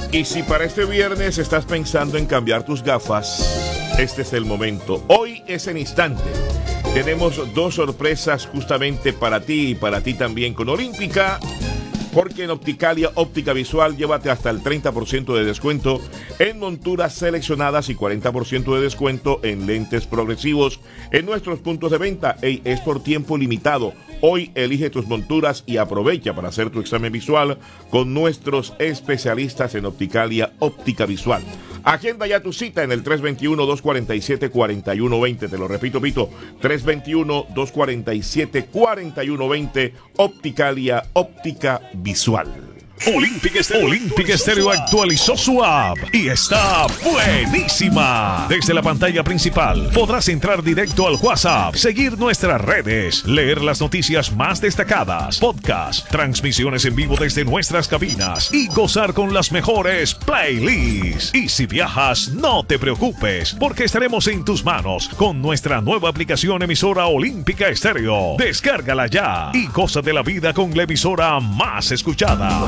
Y si para este viernes estás pensando en cambiar tus gafas, este es el momento. Hoy es el instante. Tenemos dos sorpresas justamente para ti y para ti también con Olímpica. Porque en Opticalia Óptica Visual llévate hasta el 30% de descuento en monturas seleccionadas y 40% de descuento en lentes progresivos en nuestros puntos de venta. Es por tiempo limitado. Hoy elige tus monturas y aprovecha para hacer tu examen visual con nuestros especialistas en Opticalia Óptica Visual. Agenda ya tu cita en el 321-247-4120. Te lo repito, Pito, 321-247-4120. Opticalia Óptica Visual. Olímpica Estéreo actualizó su app y está buenísima. Desde la pantalla principal podrás entrar directo al WhatsApp, seguir nuestras redes, leer las noticias más destacadas, podcasts, transmisiones en vivo desde nuestras cabinas y gozar con las mejores playlists. Y si viajas, no te preocupes, porque estaremos en tus manos con nuestra nueva aplicación emisora Olímpica Estéreo. Descárgala ya y goza de la vida con la emisora más escuchada.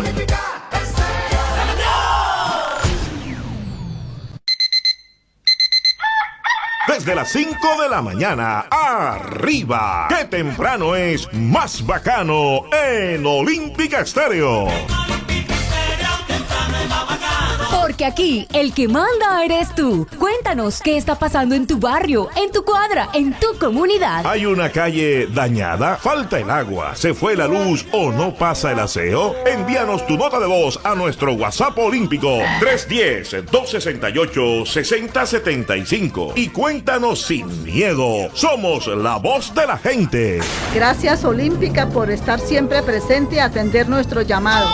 Desde las 5 de la mañana, arriba. ¡Qué temprano es más bacano en Olímpica Estéreo! Porque aquí el que manda eres tú. Cuéntanos qué está pasando en tu barrio, en tu cuadra, en tu comunidad. ¿Hay una calle dañada? ¿Falta el agua? ¿Se fue la luz o no pasa el aseo? Envíanos tu nota de voz a nuestro WhatsApp olímpico 310-268-6075 y cuéntanos sin miedo. Somos la voz de la gente. Gracias Olímpica por estar siempre presente y atender nuestro llamado.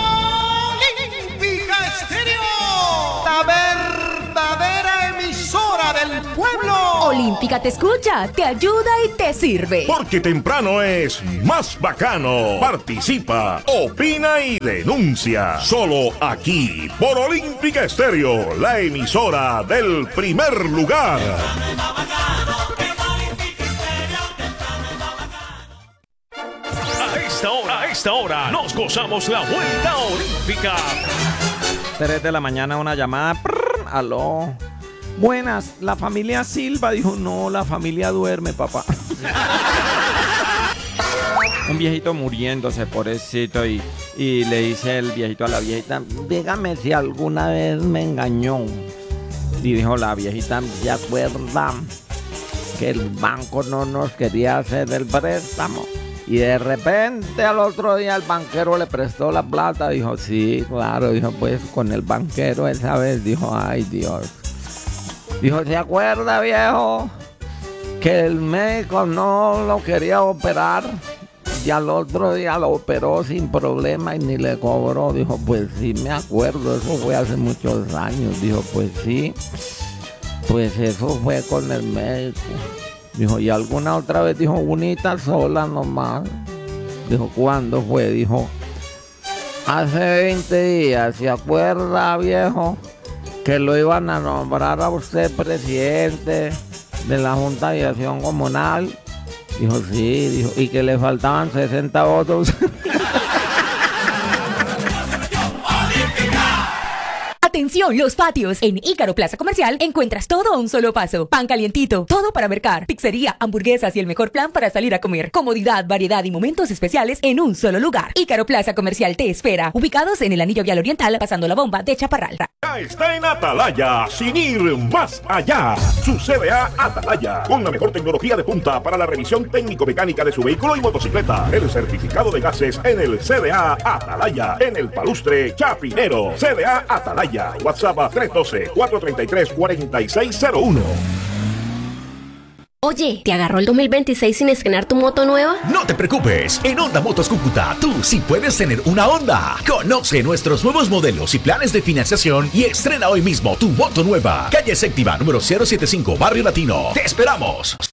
La verdadera emisora del pueblo. Olímpica te escucha, te ayuda y te sirve. Porque temprano es más bacano. Participa, opina y denuncia. Solo aquí, por Olímpica Estéreo, la emisora del primer lugar. A esta hora, nos gozamos la vuelta olímpica. 3 de la mañana, una llamada. Aló. Buenas, la familia Silva. Dijo, no, la familia duerme, papá. Un viejito muriéndose, pobrecito, y le dice el viejito a la viejita, dígame si alguna vez me engañó. Y dijo la viejita, ¿se acuerda que el banco no nos quería hacer el préstamo? Y de repente al otro día el banquero le prestó la plata. Dijo, sí, claro. Dijo, pues con el banquero esa vez. Dijo, ay Dios. Dijo, ¿se acuerda, viejo? Que el médico no lo quería operar. Y al otro día lo operó sin problema y ni le cobró. Dijo, pues sí, me acuerdo. Eso fue hace muchos años. Dijo, pues sí. Pues eso fue con el médico. Dijo, ¿y alguna otra vez? Dijo, unita sola nomás. Dijo, ¿cuándo fue? Dijo, hace 20 días. ¿Se acuerda, viejo? Que lo iban a nombrar a usted presidente de la Junta de Acción Comunal. Dijo, sí. Dijo, y que le faltaban 60 votos. Atención, los patios. En Ícaro Plaza Comercial encuentras todo a un solo paso. Pan calientito, todo para mercar, pizzería, hamburguesas y el mejor plan para salir a comer. Comodidad, variedad y momentos especiales en un solo lugar. Ícaro Plaza Comercial te espera. Ubicados en el anillo vial oriental, pasando la bomba de Chaparral. Ya está en Atalaya, sin ir más allá. Su CDA Atalaya, con la mejor tecnología de punta para la revisión técnico-mecánica de su vehículo y motocicleta. El certificado de gases en el CDA Atalaya, en el Palustre Chapinero. CDA Atalaya. WhatsApp 312-433-4601. Oye, ¿te agarró el 2026 sin estrenar tu moto nueva? No te preocupes, en Honda Motos Cúcuta tú sí puedes tener una Honda. Conoce nuestros nuevos modelos y planes de financiación y estrena hoy mismo tu moto nueva. Calle Séptima, número 075, Barrio Latino. ¡Te esperamos!